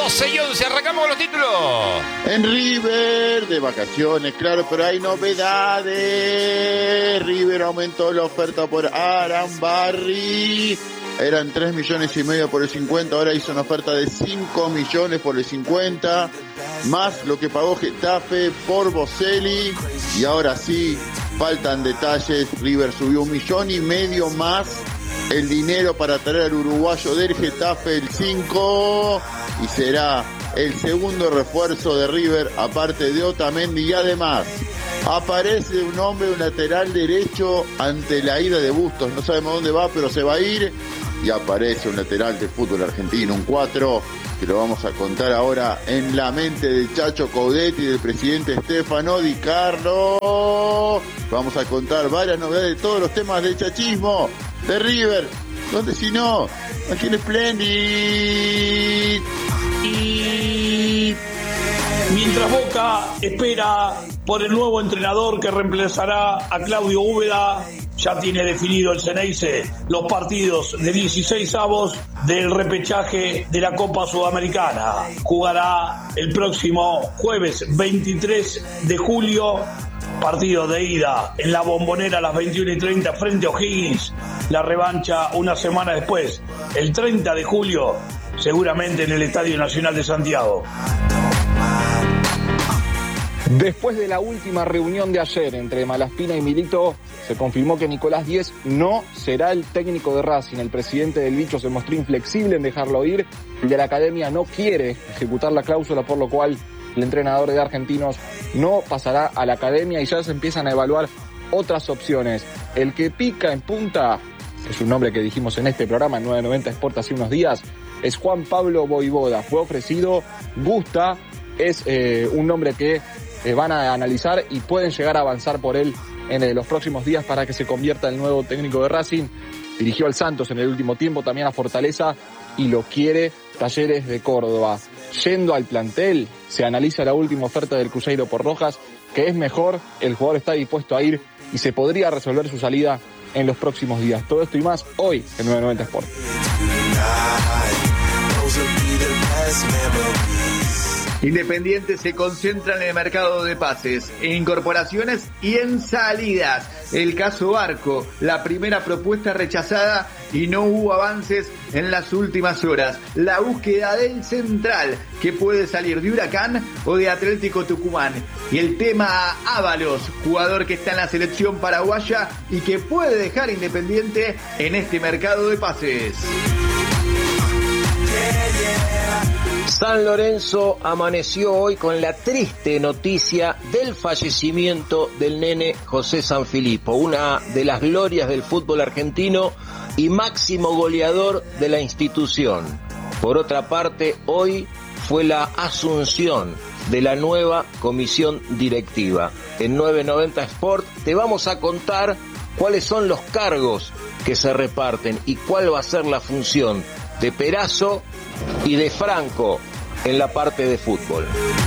12:11, arrancamos con los títulos. En River, de vacaciones, claro, pero hay novedades. River aumentó la oferta por Arambarri. Eran 3,5 millones por el 50, ahora hizo una oferta de 5 millones por el 50, más lo que pagó Getafe por Boselli. Y ahora sí, faltan detalles. River subió 1,5 millones más el dinero para traer al uruguayo del Getafe, el 5, y será el segundo refuerzo de River, aparte de Otamendi. Y además aparece un hombre, un lateral derecho, ante la ida de Bustos. No sabemos dónde va, pero se va a ir. Y aparece un lateral de fútbol argentino, un 4, que lo vamos a contar ahora en la mente de Chacho Coudet y del presidente Stefano Di Carlo. Vamos a contar varias novedades de todos los temas del chachismo de River. ¿Dónde si no? Aquí en Splendid. Y mientras Boca espera por el nuevo entrenador que reemplazará a Claudio Úbeda, ya tiene definido el Ceneice los partidos de 16avos del repechaje de la Copa Sudamericana. Jugará el próximo jueves 23 de julio, partido de ida en la Bombonera a las 21:30 frente a O'Higgins. La revancha una semana después, el 30 de julio, seguramente en el Estadio Nacional de Santiago. Después de la última reunión de ayer entre Malaspina y Milito, se confirmó que Nicolás Díez no será el técnico de Racing. El presidente del Bicho se mostró inflexible en dejarlo ir. El de la academia no quiere ejecutar la cláusula, por lo cual el entrenador de Argentinos no pasará a la academia y ya se empiezan a evaluar otras opciones. El que pica en punta, es un nombre que dijimos en este programa, en 990 Sport hace unos días, es Juan Pablo Voivoda. Fue ofrecido, gusta, es un nombre que van a analizar y pueden llegar a avanzar por él en los próximos días para que se convierta en el nuevo técnico de Racing. Dirigió al Santos en el último tiempo, también a Fortaleza, y lo quiere Talleres de Córdoba. Yendo al plantel, se analiza la última oferta del Cruzeiro por Rojas, que es mejor, el jugador está dispuesto a ir y se podría resolver su salida en los próximos días. Todo esto y más hoy en 990 Sport. Independiente se concentra en el mercado de pases, en incorporaciones y en salidas. El caso Barco, la primera propuesta rechazada y no hubo avances en las últimas horas. La búsqueda del central, que puede salir de Huracán o de Atlético Tucumán. Y el tema Ábalos, jugador que está en la selección paraguaya y que puede dejar Independiente en este mercado de pases. San Lorenzo amaneció hoy con la triste noticia del fallecimiento del nene José Sanfilippo, una de las glorias del fútbol argentino y máximo goleador de la institución. Por otra parte, hoy fue la asunción de la nueva comisión directiva. En 990 Sport te vamos a contar cuáles son los cargos que se reparten y cuál va a ser la función de Perazo y de Franco en la parte de fútbol.